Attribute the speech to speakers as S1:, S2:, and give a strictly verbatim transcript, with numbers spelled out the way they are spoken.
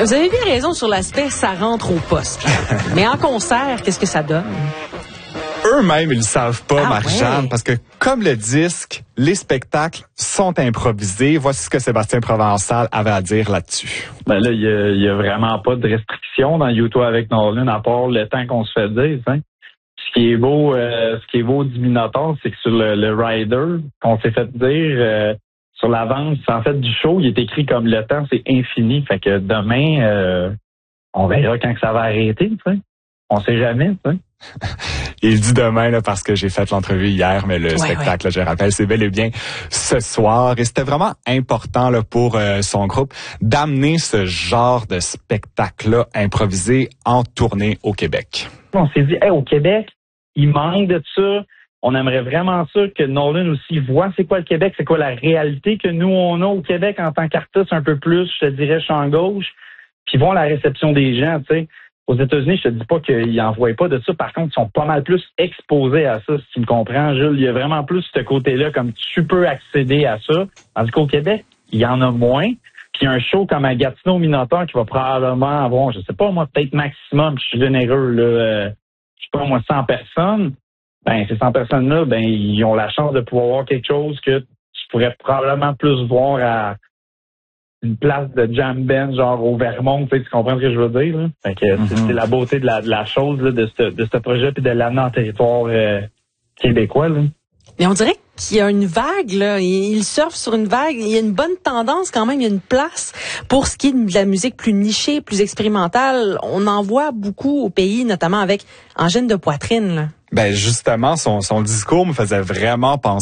S1: Vous avez bien raison sur l'aspect ça rentre au poste. Mais en concert, qu'est-ce que ça donne?
S2: Eux-mêmes, ils le savent pas,
S1: ah,
S2: Marie-Jeanne,
S1: ouais.
S2: parce que comme le disque, les spectacles sont improvisés. Voici ce que Sébastien Provençal avait à dire là-dessus.
S3: Ben là, il y a, y a vraiment pas de restriction dans YouTube avec Nolan, à part le temps qu'on se fait dire, hein. Ce qui est beau, euh, ce qui est beau du Minotaur, c'est que sur le, le rider, qu'on s'est fait dire, euh, sur l'avance, en fait, du show, il est écrit comme le temps, c'est infini. Fait que demain, euh, on verra quand que ça va arrêter, tu sais. On sait jamais, tu sais.
S2: Il dit demain là, parce que j'ai fait l'entrevue hier, mais le
S1: ouais,
S2: spectacle,
S1: ouais.
S2: Là, je rappelle, c'est bel et bien ce soir. Et c'était vraiment important là, pour euh, son groupe d'amener ce genre de spectacle-là improvisé en tournée au Québec.
S3: On s'est dit, hey, au Québec, il manque de ça. On aimerait vraiment ça que Nolan aussi voit c'est quoi le Québec, c'est quoi la réalité que nous, on a au Québec en tant qu'artiste un peu plus, je te dirais, champ gauche, puis voir la réception des gens, tu sais. Aux États-Unis, je te dis pas qu'ils n'en voient pas de ça. Par contre, ils sont pas mal plus exposés à ça, si tu me comprends, Jules. Il y a vraiment plus ce côté-là, comme tu peux accéder à ça. Tandis qu'au Québec, il y en a moins. Puis un show comme à Gatineau Minotaur qui va probablement avoir, je sais pas moi, peut-être maximum, je suis généreux, là, euh, je sais pas moi, cent personnes. Ben, ces cent personnes-là, ben, ils ont la chance de pouvoir voir quelque chose que tu pourrais probablement plus voir à une place de jam band, genre au Vermont, tu sais, tu comprends ce que je veux dire, là? Fait que mm-hmm. c'est, c'est la beauté de la, de la chose, là, de ce, de ce projet puis de l'amener en territoire euh, québécois, là.
S1: Mais on dirait qu'il y a une vague, là. Il surfe sur une vague. Il y a une bonne tendance quand même. Il y a une place pour ce qui est de la musique plus nichée, plus expérimentale. On en voit beaucoup au pays, notamment avec Angine de poitrine, là.
S2: Ben justement, son, son discours me faisait vraiment penser